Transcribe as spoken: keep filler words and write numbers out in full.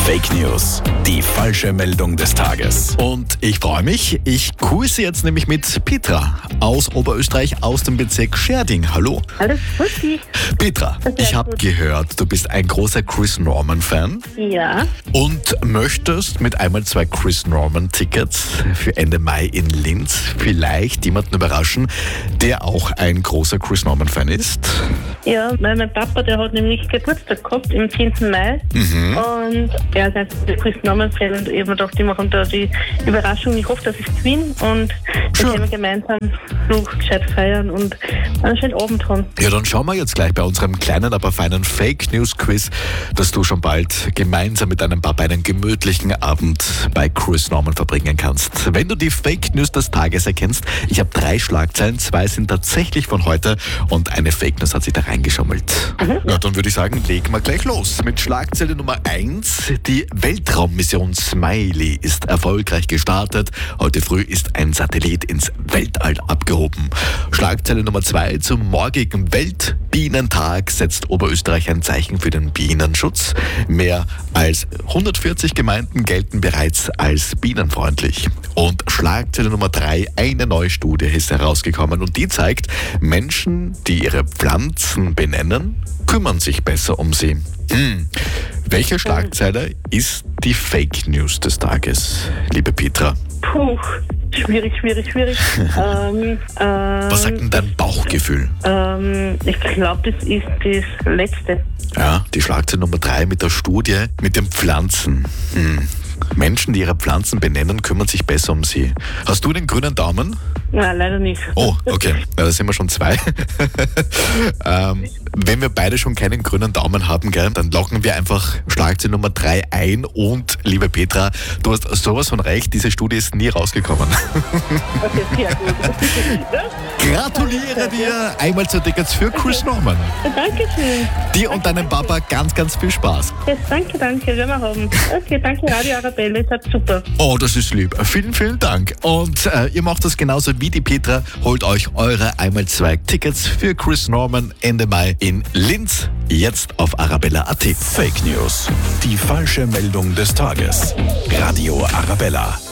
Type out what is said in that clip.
Fake News, die falsche Meldung des Tages. Und ich freue mich, ich grüße jetzt nämlich mit Petra aus Oberösterreich, aus dem Bezirk Scherding. Hallo. Alles gut? Petra, ich habe gehört, du bist ein großer Chris Norman-Fan Ja. und möchtest mit einmal zwei Chris Norman-Tickets für Ende Mai in Linz vielleicht jemanden überraschen, der auch ein großer Chris Norman-Fan ist. Ja, weil mein Papa, der hat nämlich Geburtstag gehabt, am zehnten Mai. Mhm. Und er ist einfach der Chris Norman-Fan und ich habe mir gedacht, die machen da die Überraschung. Ich hoffe, dass ich gewinne und dann Schön. können wir gemeinsam so gescheit feiern und einen schönen Abend haben. Ja, dann schauen wir jetzt gleich bei unserem kleinen, aber feinen Fake News Quiz, dass du schon bald gemeinsam mit deinem Papa einen gemütlichen Abend bei Chris Norman verbringen kannst. Wenn du die Fake News des Tages erkennst, ich habe drei Schlagzeilen, zwei sind tatsächlich von heute und eine Fake News hat sich da reingeschummelt. Mhm. Ja, dann würde ich sagen, legen wir gleich los mit Schlagzeile Nummer eins. Die Weltraummission Smiley ist erfolgreich gestartet. Heute früh ist ein Satellit ins Weltall abgehoben. Schlagzeile Nummer zwei. Zum morgigen Weltbienentag setzt Oberösterreich ein Zeichen für den Bienenschutz. Mehr als hundertvierzig Gemeinden gelten bereits als bienenfreundlich. Und Schlagzeile Nummer drei. Eine neue Studie ist herausgekommen und die zeigt, Menschen, die ihre Pflanzen benennen, kümmern sich besser um sie. Hm. Welche Schlagzeile ist die Fake News des Tages, liebe Petra? Puh, schwierig, schwierig, schwierig. ähm, ähm, Was sagt denn dein Bauchgefühl? Ähm, ich glaube, das ist das Letzte. Ja, die Schlagzeile Nummer drei mit der Studie mit den Pflanzen. Hm. Menschen, die ihre Pflanzen benennen, kümmern sich besser um sie. Hast du den grünen Daumen? Nein, leider nicht. Oh, okay. Ja, da sind wir schon zwei. ähm, wenn wir beide schon keinen grünen Daumen haben, gell, dann locken wir einfach Schlagzeile Nummer drei ein. Und, liebe Petra, du hast sowas von recht, diese Studie ist nie rausgekommen. Okay, sehr gut. Gratuliere dir einmal zu Tickets für Chris Norman. Dankeschön. Dir und deinem Papa ganz, ganz viel Spaß. Yes, danke, danke, werden wir haben. Okay, danke Radio Arabella, das hat super. Oh, das ist lieb. Vielen, vielen Dank. Und äh, ihr macht das genauso wie die Petra. Holt euch eure einmal zwei Tickets für Chris Norman Ende Mai in Linz. Jetzt auf arabella punkt at. Fake News, die falsche Meldung des Tages. Radio Arabella.